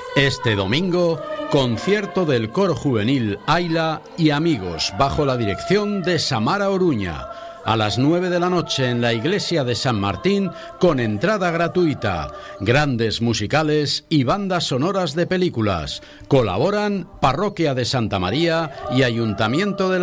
Este domingo, concierto del coro juvenil Aila y Amigos, bajo la dirección de Samara Oruña, a las 9 de la noche en la iglesia de San Martín, con entrada gratuita. Grandes musicales y bandas sonoras de películas. Colaboran Parroquia de Santa María y Ayuntamiento de